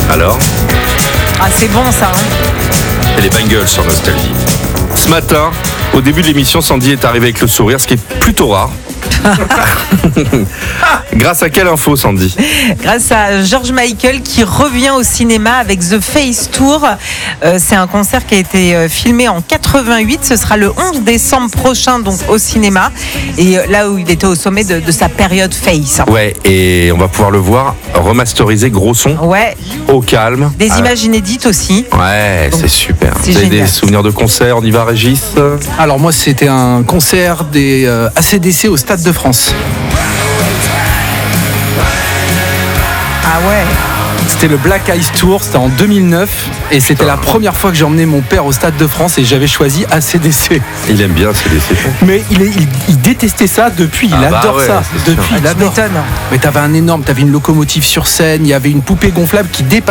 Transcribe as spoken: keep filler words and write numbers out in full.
Alors, Ah, c'est bon ça. Hein. et les Bangles sur Nostalgie. Ce matin, au début de l'émission, Sandy est arrivée avec le sourire, ce qui est plutôt rare. Grâce à quelle info, Sandy? Grâce à George Michael qui revient au cinéma avec The Face Tour. Euh, c'est un concert qui a été euh, filmé en quatre-vingt-huit. Ce sera le onze décembre prochain, donc au cinéma. Et euh, là où il était au sommet de, de sa période Face. Ouais, et on va pouvoir le voir remasterisé, gros son, Ouais, au calme. des Ah, images inédites aussi. Ouais, Donc, c'est super. c'est Vous avez des génial. souvenirs de concert? On y va, Régis? Alors moi, c'était un concert des euh, A C D C au Stade de France. Ah ouais. C'était le Black Ice Tour, c'était en deux mille neuf et c'était la première fois que j'ai emmené mon père au Stade de France et j'avais choisi A C D C. Il aime bien C D C. Mais il, est- il, il détestait ça depuis, il Ah bah adore ouais, ça. c'est sûr. Depuis, Ah, il tu adore. m'étonnes. Mais t'avais un énorme, t'avais une locomotive sur scène, il y avait une poupée gonflable qui dépassait